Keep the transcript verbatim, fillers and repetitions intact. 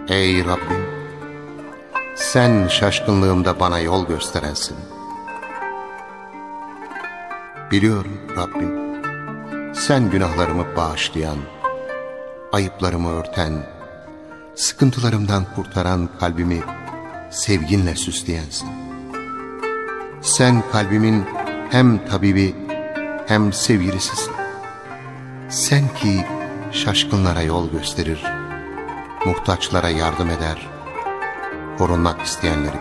Ey Rabbim, sen şaşkınlığımda bana yol gösterensin. Biliyorum Rabbim, sen günahlarımı bağışlayan, ayıplarımı örten, sıkıntılarımdan kurtaran, kalbimi sevginle süsleyensin. Sen kalbimin hem tabibi hem sevgilisisin. Sen ki şaşkınlara yol gösterir, muhtaçlara yardım eder, korunmak isteyenleri